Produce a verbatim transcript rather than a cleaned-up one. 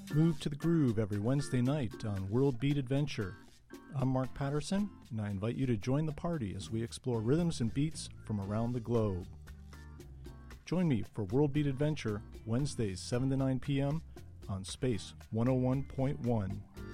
Move to the groove every Wednesday night on World Beat Adventure. I'm Mark Patterson, and I invite you to join the party as we explore rhythms and beats from around the globe. Join me for World Beat Adventure, Wednesdays seven to nine p.m. on Space one oh one point one.